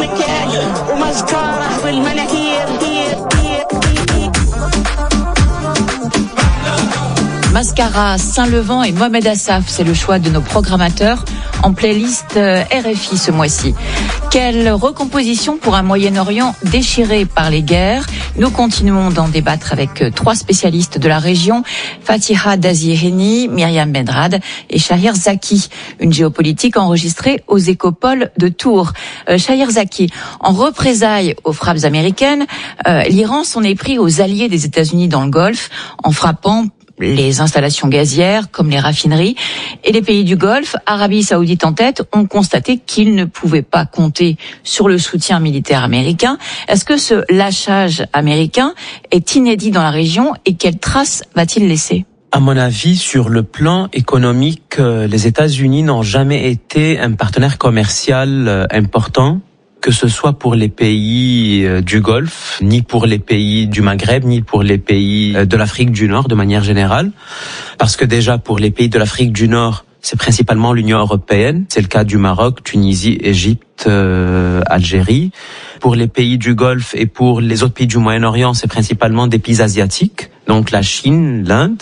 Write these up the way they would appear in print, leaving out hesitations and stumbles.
Mascara, Saint-Levant et Mohamed Assaf, c'est le choix de nos programmateurs en playlist RFI ce mois-ci. Quelle recomposition pour un Moyen-Orient déchiré par les guerres? Nous continuons d'en débattre avec trois spécialistes de la région, Fatiha Daziheni, Myriam Benrad et Shahir Zaki, une géopolitique enregistrée aux Écopoles de Tours. Shahir Zaki, en représailles aux frappes américaines, l'Iran s'en est pris aux alliés des États-Unis dans le Golfe en frappant les installations gazières comme les raffineries, et les pays du Golfe, Arabie Saoudite en tête, ont constaté qu'ils ne pouvaient pas compter sur le soutien militaire américain. Est-ce que ce lâchage américain est inédit dans la région et quelles traces va-t-il laisser ? À mon avis, sur le plan économique, les États-Unis n'ont jamais été un partenaire commercial important, que ce soit pour les pays du Golfe, ni pour les pays du Maghreb, ni pour les pays de l'Afrique du Nord de manière générale. Parce que déjà, pour les pays de l'Afrique du Nord, c'est principalement l'Union européenne. C'est le cas du Maroc, Tunisie, Égypte, Algérie. Pour les pays du Golfe et pour les autres pays du Moyen-Orient, c'est principalement des pays asiatiques, donc la Chine, l'Inde.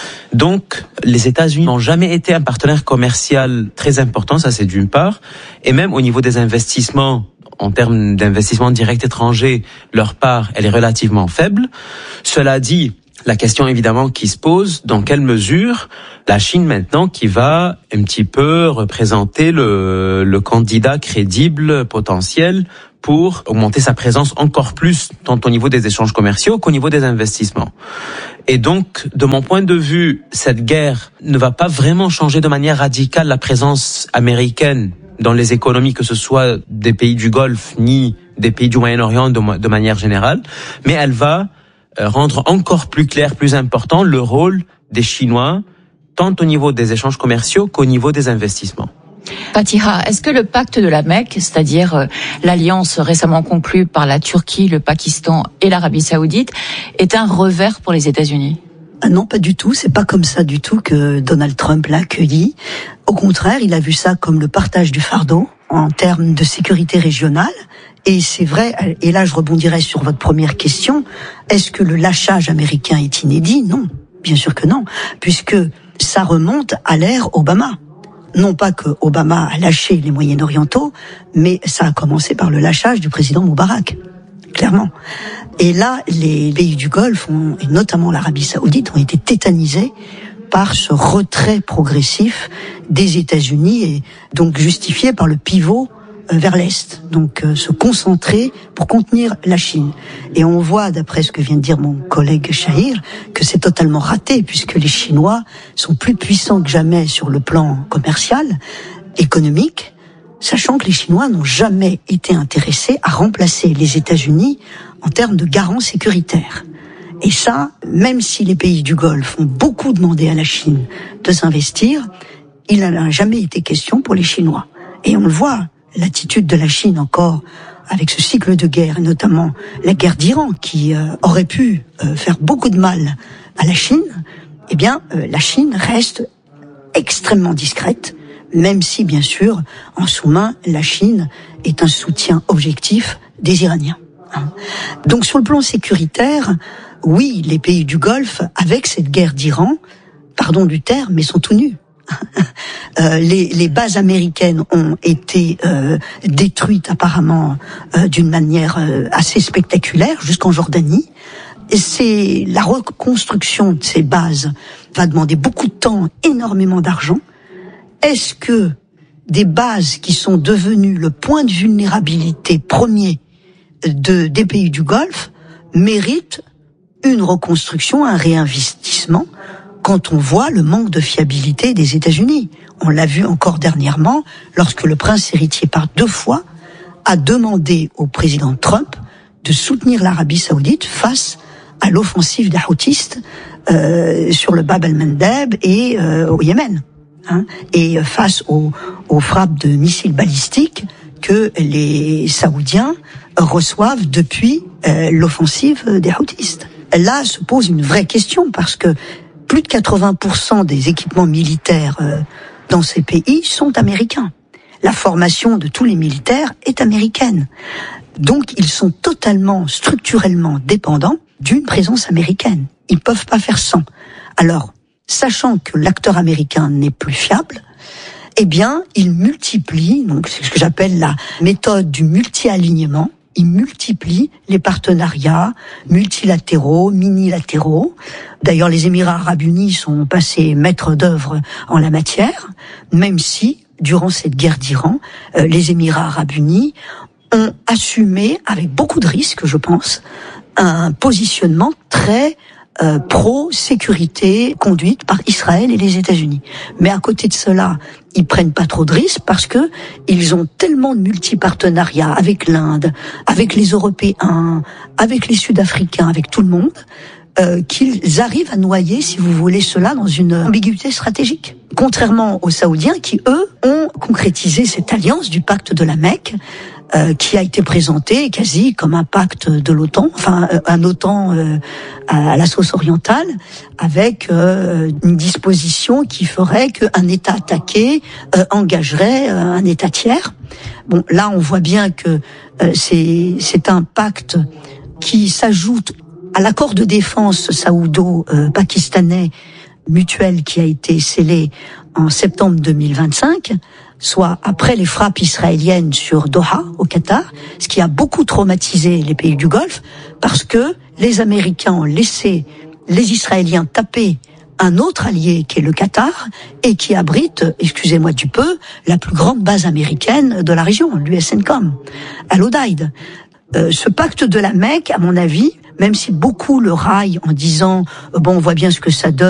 Donc, les États-Unis n'ont jamais été un partenaire commercial très important, ça c'est d'une part. Et même au niveau des investissements, en termes d'investissements directs étrangers, leur part, elle est relativement faible. Cela dit, la question évidemment qui se pose, dans quelle mesure la Chine maintenant qui va un petit peu représenter le candidat crédible potentiel pour augmenter sa présence encore plus, tant au niveau des échanges commerciaux qu'au niveau des investissements. Et donc, de mon point de vue, cette guerre ne va pas vraiment changer de manière radicale la présence américaine dans les économies, que ce soit des pays du Golfe ni des pays du Moyen-Orient de manière générale, mais elle va rendre encore plus clair, plus important le rôle des Chinois, tant au niveau des échanges commerciaux qu'au niveau des investissements. Fatiha, est-ce que le pacte de la Mecque, c'est-à-dire l'alliance récemment conclue par la Turquie, le Pakistan et l'Arabie Saoudite, est un revers pour les États-Unis ? Ah non, pas du tout. C'est pas comme ça du tout que Donald Trump l'a accueilli. Au contraire, il a vu ça comme le partage du fardeau en termes de sécurité régionale. Et c'est vrai, et là je rebondirai sur votre première question, est-ce que le lâchage américain est inédit ? Non, bien sûr que non, puisque ça remonte à l'ère Obama. Non pas que Obama a lâché les Moyen-Orientaux, mais ça a commencé par le lâchage du président Moubarak, clairement. Et là, les pays du Golfe, et notamment l'Arabie Saoudite, ont été tétanisés par ce retrait progressif des États-Unis et donc justifié par le pivot vers l'Est, donc se concentrer pour contenir la Chine. Et on voit, d'après ce que vient de dire mon collègue Shahir, que c'est totalement raté, puisque les Chinois sont plus puissants que jamais sur le plan commercial, économique, sachant que les Chinois n'ont jamais été intéressés à remplacer les États-Unis en termes de garant sécuritaire. Et ça, même si les pays du Golfe ont beaucoup demandé à la Chine de s'investir, il n'en a jamais été question pour les Chinois. Et on le voit, l'attitude de la Chine encore avec ce cycle de guerre, et notamment la guerre d'Iran qui aurait pu faire beaucoup de mal à la Chine, eh bien la Chine reste extrêmement discrète, même si bien sûr en sous-main la Chine est un soutien objectif des Iraniens. Donc sur le plan sécuritaire, oui, les pays du Golfe, avec cette guerre d'Iran, pardon du terme, mais sont tout nus. Les bases américaines ont été détruites apparemment d'une manière assez spectaculaire jusqu'en Jordanie. Et c'est la reconstruction de ces bases va demander beaucoup de temps, énormément d'argent. Est-ce que des bases qui sont devenues le point de vulnérabilité premier des pays du Golfe méritent une reconstruction, un réinvestissement, quand on voit le manque de fiabilité des États-Unis? On l'a vu encore dernièrement, lorsque le prince héritier, par 2 fois, a demandé au président Trump de soutenir l'Arabie Saoudite face à l'offensive des Houthis sur le Bab el-Mandeb et au Yémen, et face aux frappes de missiles balistiques que les Saoudiens reçoivent depuis l'offensive des Houthis. Là se pose une vraie question, parce que plus de 80% des équipements militaires dans ces pays sont américains. La formation de tous les militaires est américaine. Donc, ils sont totalement, structurellement dépendants d'une présence américaine. Ils ne peuvent pas faire sans. Alors, sachant que l'acteur américain n'est plus fiable, eh bien, ils multiplient, donc c'est ce que j'appelle la méthode du multi-alignement. Ils multiplient les partenariats multilatéraux, minilatéraux. D'ailleurs, les Émirats arabes unis sont passés maîtres d'œuvre en la matière, même si, durant cette guerre d'Iran, les Émirats arabes unis ont assumé, avec beaucoup de risques, je pense, un positionnement très pro-sécurité conduite par Israël et les États-Unis. Mais à côté de cela, ils prennent pas trop de risques parce que ils ont tellement de multipartenariats avec l'Inde, avec les Européens, avec les Sud-Africains, avec tout le monde, qu'ils arrivent à noyer, si vous voulez, cela dans une ambiguïté stratégique. Contrairement aux Saoudiens qui, eux, ont concrétisé cette alliance du pacte de la Mecque, qui a été présenté quasi comme un pacte de l'OTAN, enfin un OTAN à la sauce orientale, avec une disposition qui ferait qu'un État attaqué engagerait un État tiers. Bon, là, on voit bien que c'est un pacte qui s'ajoute à l'accord de défense saoudo-pakistanais mutuel qui a été scellé en septembre 2025, soit après les frappes israéliennes sur Doha, au Qatar, ce qui a beaucoup traumatisé les pays du Golfe, parce que les Américains ont laissé les Israéliens taper un autre allié qui est le Qatar, et qui abrite, excusez-moi du peu, la plus grande base américaine de la région, l'USNCOM, à l'Odeid. Ce pacte de la Mecque, à mon avis, même si beaucoup le raillent en disant bon, on voit bien ce que ça donne,